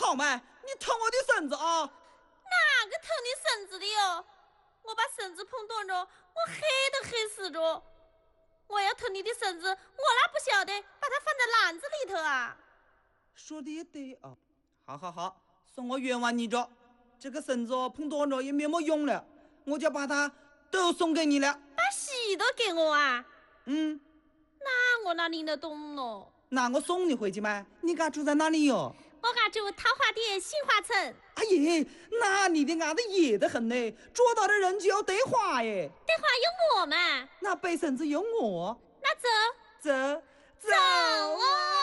好嘛，你疼我的绳子啊！ 哪个疼你绳子的哟？我把绳子碰断着，我黑都黑死着。我要疼你的绳子，我哪不晓得把它放在篮子里头啊？ 说的也对啊。好好好，算我冤枉你着。这个绳子碰断着也没么用了，我就把它都送给你了。 把喜都给我啊？ 嗯， 那我哪领得动咯？ 那我送你回去嘛？你家住在哪里哟？ 我家住桃花店杏花村。 哎耶，那你的伢子野得很呢，捉到的人就要得花耶。 得花有我嘛？ 那背绳子有我。 那走走走啊！